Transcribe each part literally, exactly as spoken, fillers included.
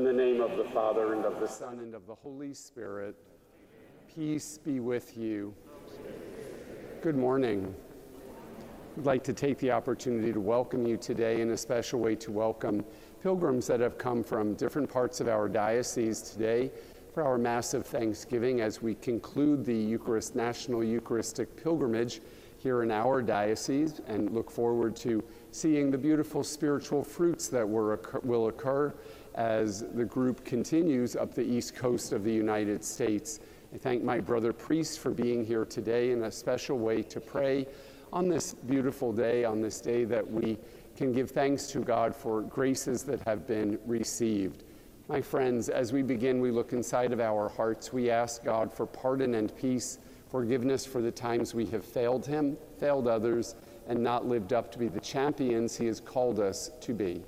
the name of the Father, and of the Son, and of the Holy Spirit. Peace be with you. Good morning. I'd like to take the opportunity to welcome you today, in a special way to welcome pilgrims that have come from different parts of our diocese today for our massive Thanksgiving as we conclude the Eucharist, National Eucharistic Pilgrimage here in our diocese, and look forward to seeing the beautiful spiritual fruits that will occur as the group continues up the east coast of the United States. I thank my brother priests for being here today in a special way to pray on this beautiful day, on this day that we can give thanks to God for graces that have been received. My friends, as we begin, we look inside of our hearts. We ask God for pardon and peace, forgiveness for the times we have failed him, failed others, and not lived up to be the champions he has called us to be.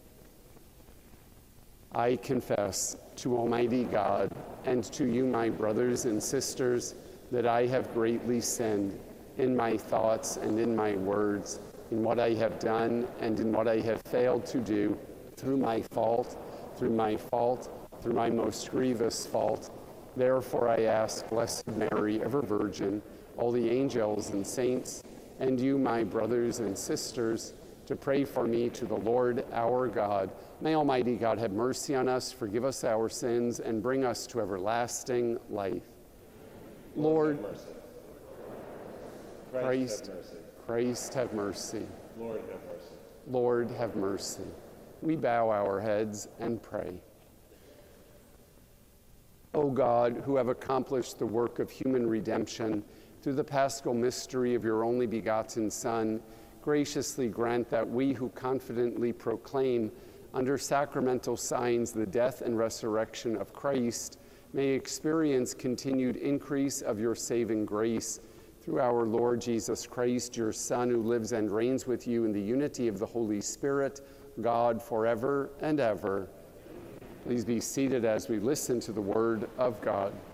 I confess to Almighty God and to you, my brothers and sisters, that I have greatly sinned in my thoughts and in my words, in what I have done and in what I have failed to do, through my fault, through my fault, through my most grievous fault. Therefore I ask, Blessed Mary, ever Virgin, all the angels and saints, and you, my brothers and sisters, to pray for me to the Lord our God. May Almighty God have mercy on us, forgive us our sins, and bring us to everlasting life. Lord, Christ, Christ have mercy. Lord have mercy. Lord have mercy. We bow our heads and pray. O God, who have accomplished the work of human redemption through the paschal mystery of your only begotten Son, graciously grant that we who confidently proclaim under sacramental signs the death and resurrection of Christ may experience continued increase of your saving grace through our Lord Jesus Christ, your Son, who lives and reigns with you in the unity of the Holy Spirit, God, forever and ever. Please be seated as we listen to the word of God.